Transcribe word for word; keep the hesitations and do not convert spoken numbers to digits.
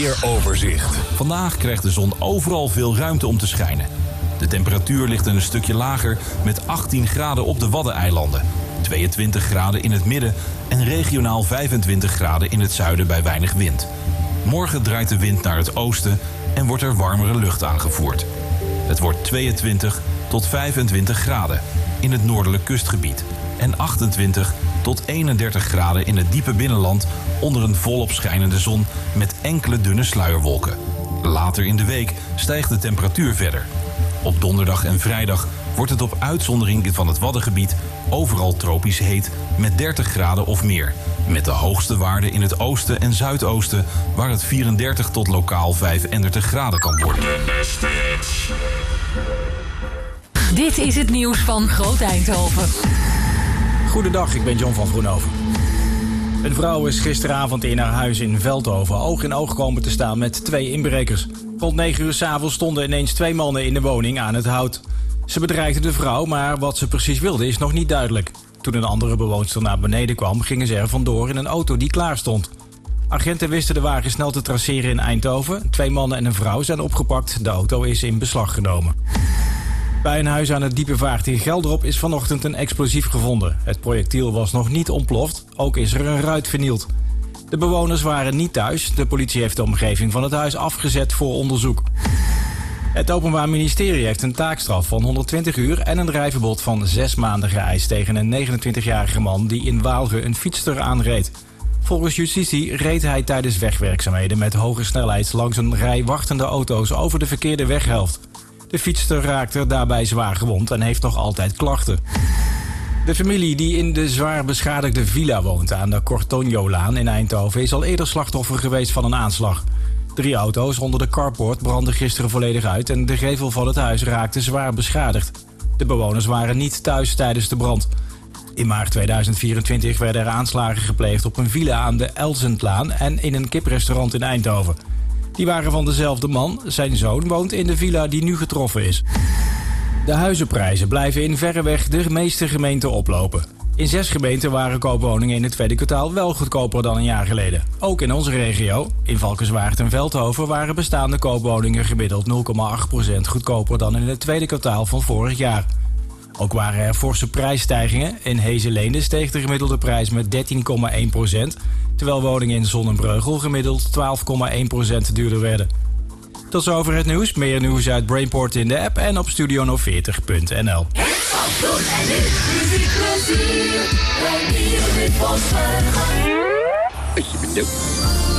weeroverzicht. Vandaag krijgt de zon overal veel ruimte om te schijnen. De temperatuur ligt een stukje lager met achttien graden op de Waddeneilanden, tweeëntwintig graden in het midden en regionaal vijfentwintig graden in het zuiden bij weinig wind. Morgen draait de wind naar het oosten en wordt er warmere lucht aangevoerd. Het wordt tweeëntwintig tot vijfentwintig graden in het noordelijk kustgebied en achtentwintig tot eenendertig graden in het diepe binnenland onder een volop schijnende zon met enkele dunne sluierwolken. Later in de week stijgt de temperatuur verder. Op donderdag en vrijdag wordt het op uitzondering van het Waddengebied overal tropisch heet met dertig graden of meer. Met de hoogste waarde in het oosten en zuidoosten waar het vierendertig tot lokaal vijfendertig graden kan worden. Dit is het nieuws van Groot Eindhoven. Goedendag, ik ben John van Vroenhoven. Een vrouw is gisteravond in haar huis in Veldhoven oog in oog komen te staan met twee inbrekers. Rond negen uur 's avonds stonden ineens twee mannen in de woning aan het hout. Ze bedreigden de vrouw, maar wat ze precies wilden is nog niet duidelijk. Toen een andere bewoonster naar beneden kwam, gingen ze er vandoor in een auto die klaar stond. Agenten wisten de wagen snel te traceren in Eindhoven. Twee mannen en een vrouw zijn opgepakt. De auto is in beslag genomen. Bij een huis aan het Diepe Vaart in Gelderop is vanochtend een explosief gevonden. Het projectiel was nog niet ontploft, ook is er een ruit vernield. De bewoners waren niet thuis. De politie heeft de omgeving van het huis afgezet voor onderzoek. Het Openbaar Ministerie heeft een taakstraf van honderdtwintig uur... en een rijverbod van zes maanden geëist tegen een negenentwintigjarige man... die in Waalre een fietster aanreed. Volgens justitie reed hij tijdens wegwerkzaamheden met hoge snelheid... langs een rij wachtende auto's over de verkeerde weghelft. De fietster raakte daarbij zwaar gewond en heeft nog altijd klachten. De familie die in de zwaar beschadigde villa woont aan de Cortonjolaan in Eindhoven... is al eerder slachtoffer geweest van een aanslag. Drie auto's onder de carport brandden gisteren volledig uit... en de gevel van het huis raakte zwaar beschadigd. De bewoners waren niet thuis tijdens de brand. In maart tweeduizend vierentwintig werden er aanslagen gepleegd op een villa aan de Elzentlaan... en in een kiprestaurant in Eindhoven. Die waren van dezelfde man. Zijn zoon woont in de villa die nu getroffen is. De huizenprijzen blijven in verreweg de meeste gemeenten oplopen. In zes gemeenten waren koopwoningen in het tweede kwartaal wel goedkoper dan een jaar geleden. Ook in onze regio, in Valkenswaard en Veldhoven, waren bestaande koopwoningen gemiddeld nul komma acht procent goedkoper dan in het tweede kwartaal van vorig jaar. Ook waren er forse prijsstijgingen. In Hezenleende steeg de gemiddelde prijs met dertien komma één procent... terwijl woningen in Zonnebreugel gemiddeld twaalf komma één procent duurder werden. Tot zover het nieuws. Meer nieuws uit Brainport in de app en op studio nul veertig punt n l. Ik ben